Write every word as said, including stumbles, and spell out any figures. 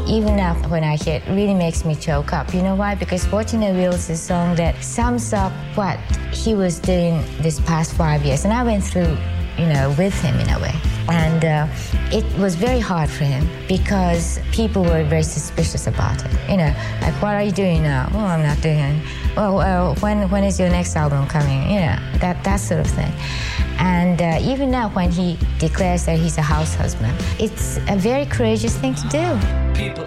even now when I hear it, it really makes me choke up. You know why? Because Fortune and Wheels is a song that sums up what he was doing this past five years. And I went through, you know, with him in a way. And uh, it was very hard for him because people were very suspicious about it. You know, like, what are you doing now? Oh, I'm not doing it. Well, uh, when when is your next album coming? You know, that, that sort of thing. And uh, even now when he declares that he's a house husband, it's a very courageous thing to do. People